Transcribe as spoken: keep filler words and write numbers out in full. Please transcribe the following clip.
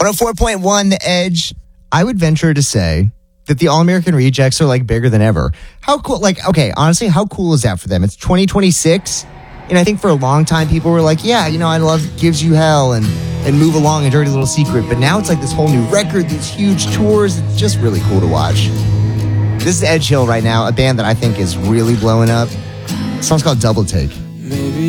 one oh four point one The Edge. I would venture to say that the All-American Rejects are like bigger than ever. How cool, like, okay, honestly, how cool is that for them? It's twenty twenty-six, and I think for a long time people were like, yeah, you know, I love Gives You Hell and, and Move Along and Dirty Little Secret, but now it's like this whole new record, these huge tours. It's just really cool to watch. This is Edge Hill right now, a band that I think is really blowing up. The song's called Double Take.